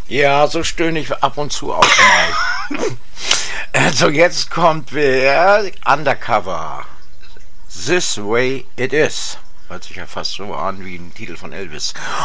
Ja, so stöhne ich ab und zu auch mal. Also jetzt kommt wer? Undercover. This Way It Is. Hört sich ja fast so an wie ein Titel von Elvis.